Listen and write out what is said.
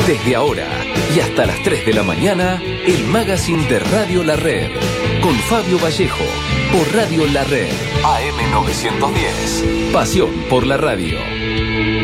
Desde ahora y hasta las 3 de la mañana, el magazine de Radio La Red, con Fabio Vallejo, por Radio La Red, AM 910. Pasión por la radio.